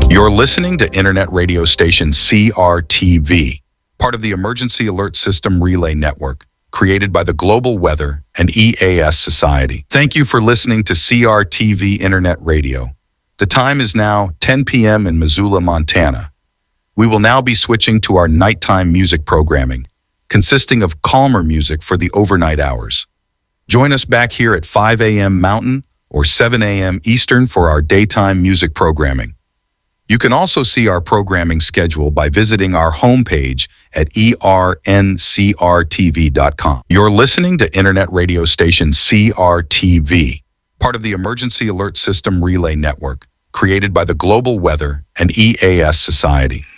You're listening to internet radio station CRTV, part of the Emergency Alert System Relay Network, created by the Global Weather and EAS Society. Thank you for listening to CRTV Internet Radio. The time is now 10 p.m. in Missoula, Montana. We will now be switching to our nighttime music programming, consisting of calmer music for the overnight hours. Join us back here at 5 a.m. Mountain or 7 a.m. Eastern for our daytime music programming. You can also see our programming schedule by visiting our homepage at erncrtv.com. You're listening to internet radio station CRTV, part of the Emergency Alert System Relay Network, created by the Global Weather and EAS Society.